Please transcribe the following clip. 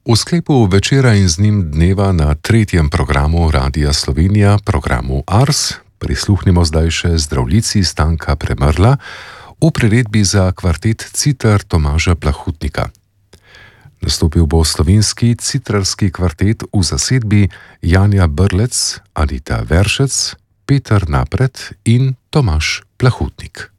V sklepu večera in z njim dneva na tretjem programu Radia Slovenija, programu Ars, prisluhnimo zdaj še Zdravljici Stanka Premrla v priredbi za kvartet Citer Tomaža Plahutnika. Nastopil bo slovenski citrarski kvartet v zasedbi Janja Brlec, Anita Veršec, Peter Napret in Tomaž Plahutnik.